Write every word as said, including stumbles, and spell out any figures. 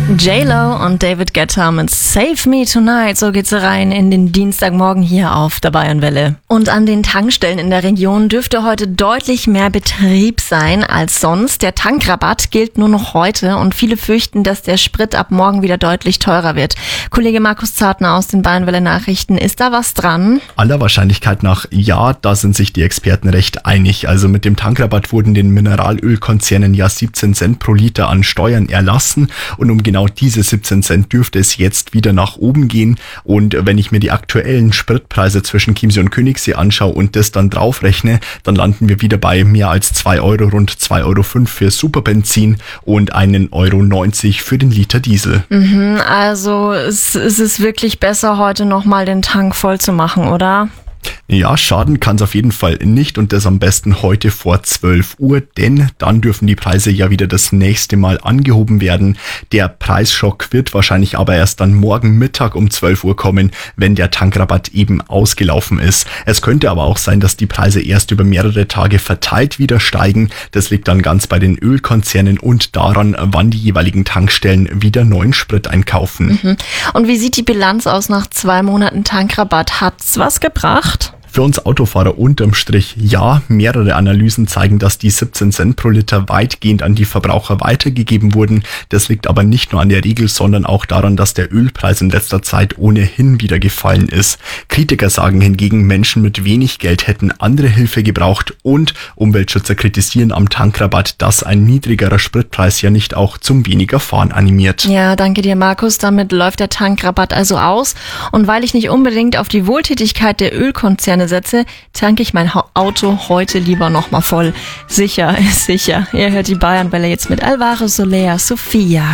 J-Lo und David Guetta mit Save Me Tonight. So geht's rein in den Dienstagmorgen hier auf der Bayernwelle. Und an den Tankstellen in der Region dürfte heute deutlich mehr Betrieb sein als sonst. Der Tankrabatt gilt nur noch heute und viele fürchten, dass der Sprit ab morgen wieder deutlich teurer wird. Kollege Markus Zartner aus den Bayernwelle Nachrichten, ist da was dran? Aller Wahrscheinlichkeit nach ja, da sind sich die Experten recht einig. Also mit dem Tankrabatt wurden den Mineralölkonzernen ja siebzehn Cent pro Liter an Steuern erlassen und um genau diese siebzehn Cent dürfte es jetzt wieder nach oben gehen. Und wenn ich mir die aktuellen Spritpreise zwischen Chiemsee und Königssee anschaue und das dann draufrechne, dann landen wir wieder bei mehr als zwei Euro, rund zwei Euro fünf für Superbenzin und einen Euro neunzig für den Liter Diesel. Mhm, also es, es ist wirklich besser, heute nochmal den Tank voll zu machen, oder? Ja, schaden kann es auf jeden Fall nicht und das am besten heute vor zwölf Uhr, denn dann dürfen die Preise ja wieder das nächste Mal angehoben werden. Der Preisschock wird wahrscheinlich aber erst dann morgen Mittag um zwölf Uhr kommen, wenn der Tankrabatt eben ausgelaufen ist. Es könnte aber auch sein, dass die Preise erst über mehrere Tage verteilt wieder steigen. Das liegt dann ganz bei den Ölkonzernen und daran, wann die jeweiligen Tankstellen wieder neuen Sprit einkaufen. Mhm. Und wie sieht die Bilanz aus nach zwei Monaten Tankrabatt? Hat's was gebracht? Für uns Autofahrer unterm Strich ja. Mehrere Analysen zeigen, dass die siebzehn Cent pro Liter weitgehend an die Verbraucher weitergegeben wurden. Das liegt aber nicht nur an der Regel, sondern auch daran, dass der Ölpreis in letzter Zeit ohnehin wieder gefallen ist. Kritiker sagen hingegen, Menschen mit wenig Geld hätten andere Hilfe gebraucht und Umweltschützer kritisieren am Tankrabatt, dass ein niedrigerer Spritpreis ja nicht auch zum weniger Fahren animiert. Ja, danke dir, Markus. Damit läuft der Tankrabatt also aus. Und weil ich nicht unbedingt auf die Wohltätigkeit der Ölkonzerne setze, tanke ich mein Auto heute lieber nochmal voll. Sicher ist sicher. Ihr hört die Bayernwelle jetzt mit Alvaro Soler Sophia.